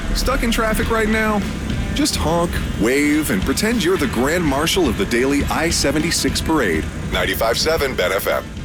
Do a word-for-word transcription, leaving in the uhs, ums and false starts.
Stuck in traffic right now? Just honk, wave, and pretend you're the Grand Marshal of the daily I seventy-six parade. ninety-five point seven Ben F M.